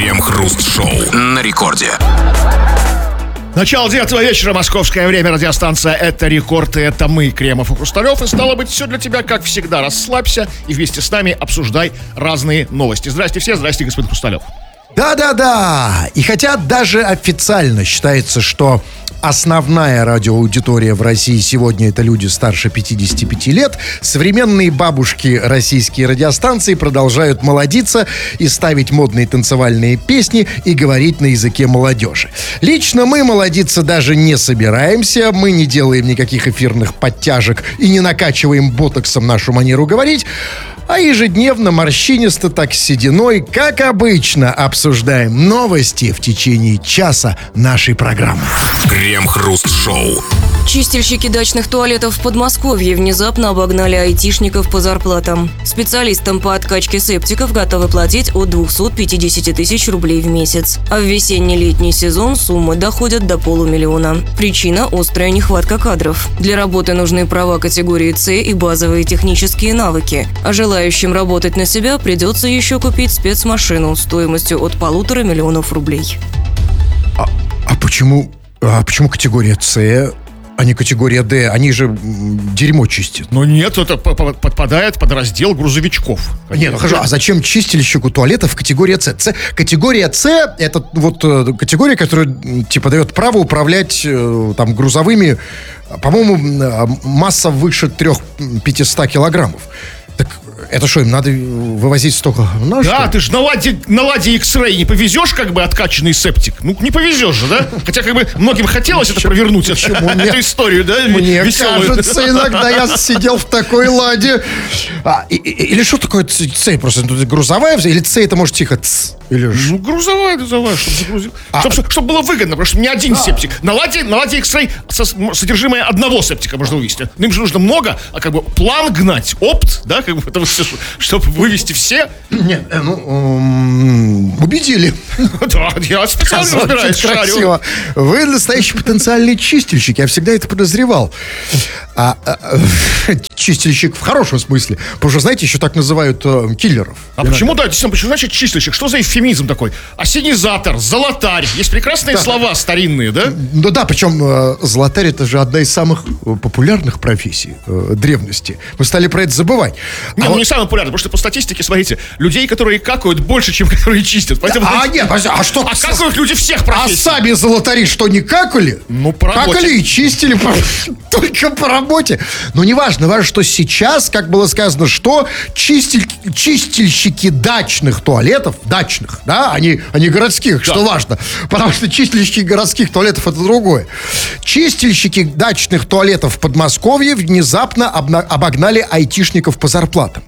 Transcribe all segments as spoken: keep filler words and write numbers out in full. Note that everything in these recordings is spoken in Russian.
Крем-хруст-шоу на рекорде. Начало девятого вечера, московское время, радиостанция «Это Рекорд», и это мы, Кремов и Хрусталев. И стало быть, все для тебя, как всегда. Расслабься и вместе с нами обсуждай разные новости. Здрасте все, здрасте, господин Хрусталев. Да-да-да, и хотя даже официально считается, что основная радиоаудитория в России сегодня это люди старше пятидесяти пяти лет, современные бабушки российские радиостанции продолжают молодиться и ставить модные танцевальные песни и говорить на языке молодежи. Лично мы молодиться даже не собираемся, мы не делаем никаких эфирных подтяжек и не накачиваем ботоксом нашу манеру говорить, а ежедневно морщинисто так с сединой, как обычно, обсуждаем новости в течение часа нашей программы. Крем-хруст-шоу. Чистильщики дачных туалетов в Подмосковье внезапно обогнали айтишников по зарплатам. Специалистам по откачке септиков готовы платить от двухсот пятидесяти тысяч рублей в месяц. А в весенне-летний сезон суммы доходят до полумиллиона. Причина – острая нехватка кадров. Для работы нужны права категории С и базовые технические навыки. А желающим работать на себя придется еще купить спецмашину стоимостью от полутора миллионов рублей. А, а почему, а почему категория С, а не категория Д? Они же м, дерьмо чистят. Но нет, это подпадает под раздел грузовичков. Нет, ну хорошо, а зачем чистильщику туалетов в категории С? С? Категория С — это вот э, категория, которая типа дает право управлять э, там грузовыми, по-моему, э, масса выше трех-пятисот килограммов. Так это что, им надо вывозить столько? Ну, да, что? Ты же на ладе, на ладе X-Ray не повезешь, как бы, откачанный септик? Ну, не повезешь же, да? Хотя, как бы, многим хотелось это провернуть, эту историю, да? Мне веселую. кажется, иногда я сидел в такой ладе. А, и, и, или что такое С? Просто грузовая? Или С это может тихо? Ц, или ну, грузовая, грузовая, чтобы загрузил. А, чтобы, чтобы было выгодно, потому что не один а, септик. На ладе, на ладе X-Ray содержимое одного септика можно вывести. Но им же нужно много, а как бы план гнать, опт, да, как бы, потому что чтобы вывести все. Нет, ну, убедили. Да, я специально разбираюсь, шарю. Вы настоящий потенциальный чистильщик, я всегда это подозревал. А, а, чистильщик в хорошем смысле. Потому что, знаете, еще так называют э, киллеров. А иногда. Почему, да, действительно, почему значит чистильщик? Что за эвфемизм такой? Осенизатор, золотарь. Есть прекрасные да. слова старинные, да? Ну да, причем э, золотарь — это же одна из самых популярных профессий э, древности. Мы стали про это забывать. Не, а ну вот... не самое популярное, потому что по статистике, смотрите, людей, которые какают, больше, чем которые чистят. Поэтому, а, нет, а что? А какают люди всех профессий? А сами золотари что, не какали? Ну, по работе. Какали и чистили по... только по работе. Но неважно, важно, что сейчас, как было сказано, что чистиль... чистильщики дачных туалетов, дачных, да, а не, а не городских, да. Что важно, потому что чистильщики городских туалетов — это другое. Чистильщики дачных туалетов в Подмосковье внезапно обна... обогнали айтишников по зарплатам.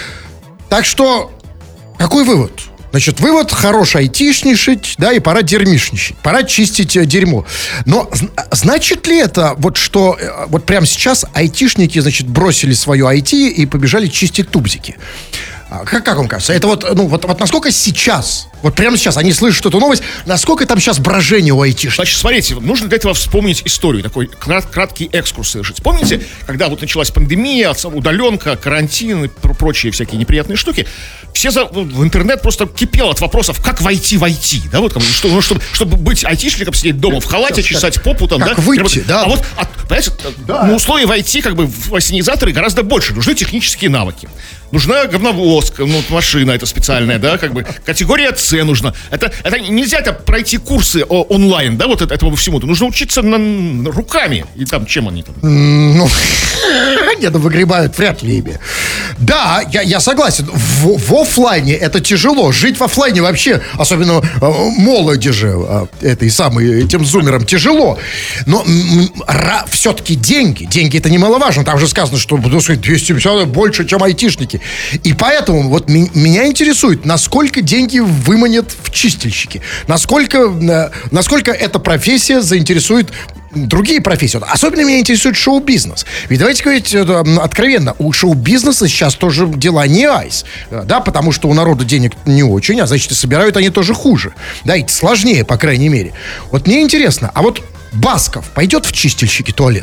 Так что, какой вывод? Значит, вывод: хорош айтишничать, да, и пора дерьмишничать, пора чистить э, дерьмо. Но значит ли это, вот что, э, вот прямо сейчас айтишники, значит, бросили свое ай ти и побежали чистить тубзики? А, как, как вам кажется? Это вот, ну, вот, вот насколько сейчас, вот прямо сейчас они слышат эту новость, насколько там сейчас брожение у айтишников? Значит, смотрите, нужно для этого вспомнить историю, такой крат, краткий экскурс совершить. Помните, когда вот началась пандемия, удаленка, карантин и прочие всякие неприятные штуки, все за, в интернет просто кипел от вопросов, как войти в ай ти, да, вот, что, ну, чтобы, чтобы быть айтишником, сидеть дома в халате, чесать как, попу, там, как да. выйти, да. А вот, а, понимаете, да. На условия в ай ти, как бы, в осенизаторы гораздо больше, нужны технические навыки. Нужна говновозка, ну, машина это специальная, да, как бы, категория С нужна. Это, это нельзя это пройти курсы о, онлайн, да, вот это, этому всему-то. Нужно учиться на, на, руками. И там, чем они там? Ну, нет, ну, выгребают вряд ли ими. Да, я, я согласен. В, в офлайне это тяжело. Жить в офлайне вообще, особенно э, молодежи, э, этой самой, этим зумерам, тяжело. Но м, ра, все-таки деньги. Деньги — это немаловажно. Там же сказано, что двести пятьдесят больше, чем айтишники. И поэтому вот ми, меня интересует, насколько деньги выманят в чистильщики. Насколько, э, насколько эта профессия заинтересует другие профессии. Особенно меня интересует шоу-бизнес. Ведь давайте говорить откровенно, у шоу-бизнеса сейчас тоже дела не айс. Да, потому что у народа денег не очень, а значит, и собирают они тоже хуже. Да, и сложнее, по крайней мере. Вот мне интересно, а вот Басков пойдет в чистильщики туалетов?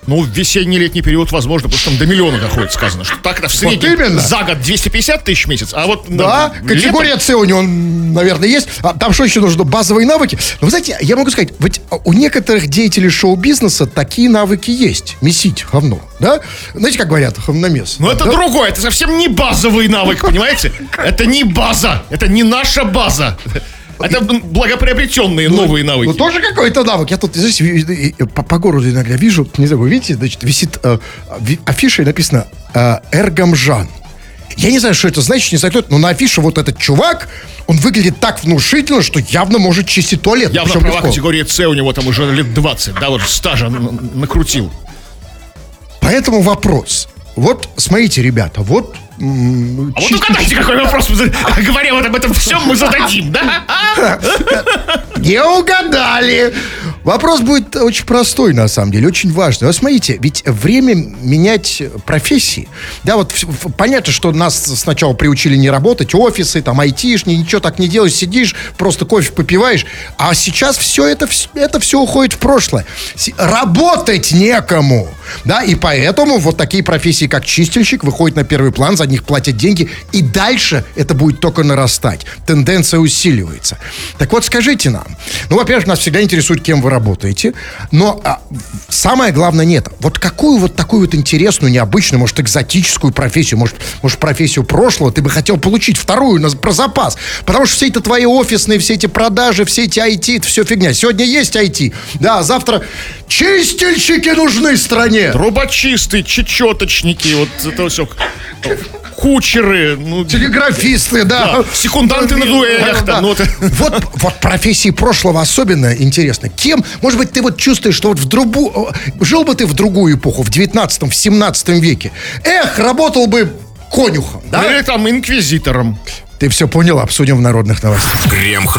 Ну, в весенний-летний период, возможно, потому что там до миллиона доходит, сказано, что так это в среднем именно. за год двести пятьдесят тысяч в месяц, а вот... Да, ну, категория летом- С у него, наверное, есть. А там что еще нужно? Базовые навыки. Но вы знаете, я могу сказать, ведь у некоторых деятелей шоу-бизнеса такие навыки есть. Месить говно, да? Знаете, как говорят, говномес. Ну, это да? другое, это совсем не базовый навык, понимаете? Это не база, это не наша база. Это благоприобретенные новые навыки. Ну, тоже какой-то навык. Я тут, знаете, ви- ви- по, по городу иногда вижу, не знаю, вы видите, значит, висит э, ви- афиша и написано э, «Эргамжан». Я не знаю, что это значит, не знаю, кто это, но на афише вот этот чувак, он выглядит так внушительно, что явно может чистить туалет. Явно Причем права легко. категории С у него там уже лет двадцать, да, вот стажа н- накрутил. Поэтому вопрос. Вот, смотрите, ребята, вот... м, А вот чистить- угадайте, какой вопрос, мы за- говоря вот об этом всем, мы зададим, да? Не угадали. Вопрос будет очень простой, на самом деле, очень важный. Вот смотрите, ведь время менять профессии. Да, вот ф- ф- понятно, что нас сначала приучили не работать, офисы, там, айтишни, ничего так не делаешь, сидишь, просто кофе попиваешь. А сейчас все это, вс- это все уходит в прошлое. С- Работать некому. Да, и поэтому вот такие профессии, как чистильщик, выходят на первый план, за них платят деньги, и дальше это будет только нарастать. Тенденция усиливается. Так вот, скажите нам, ну, во-первых, нас всегда интересует, кем вы работаете, но а, самое главное нет. Вот какую вот такую вот интересную, необычную, может, экзотическую профессию, может, может профессию прошлого ты бы хотел получить, вторую на, про запас, потому что все это твои офисные, все эти продажи, все эти ай ти, это все фигня. Сегодня есть ай ти, да, а завтра чистильщики нужны стране. Трубочисты, чечеточники, вот это все, кучеры, ну, Телеграфисты, да. Да, секунданты на дуэлях, Да. там, ну, это- Вот, вот профессии прошлого особенно интересно. Кем, может быть, ты вот чувствуешь, что вот в другую... Жил бы ты в другую эпоху, в девятнадцатом, в семнадцатом веке. Эх, работал бы конюхом, да? или там инквизитором. Ты все понял, обсудим в народных новостях. Крем